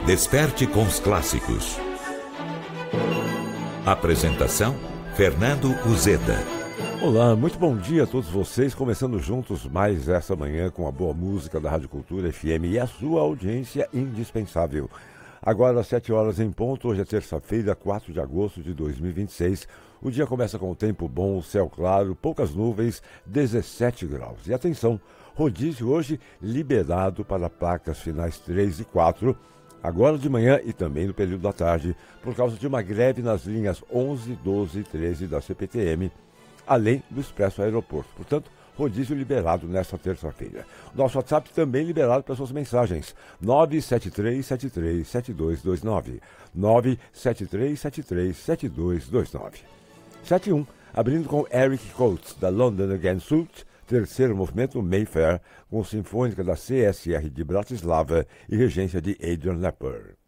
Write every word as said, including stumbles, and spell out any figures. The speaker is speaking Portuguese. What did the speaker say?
Desperte com os clássicos. Apresentação: Fernando Uzeda. Olá, muito bom dia a todos vocês, começando juntos mais essa manhã com a boa música da Rádio Cultura F M e a sua audiência indispensável. Agora às sete horas em ponto, hoje é terça-feira, quatro de agosto de dois mil e vinte e seis. O dia começa com o tempo bom, céu claro, poucas nuvens, dezessete graus. E atenção, rodízio hoje liberado para placas finais três e quatro, agora de manhã e também no período da tarde, por causa de uma greve nas linhas onze, doze e treze da C P T M, além do Expresso Aeroporto. Portanto, rodízio liberado nesta terça-feira. Nosso WhatsApp também liberado para suas mensagens. nove sete três sete três sete dois dois nove. nove sete três sete três sete dois dois nove. sete um, abrindo com Eric Coates, da London Again Suite, terceiro movimento Mayfair, com sinfônica da C S R de Bratislava e regência de Adrian Lepper.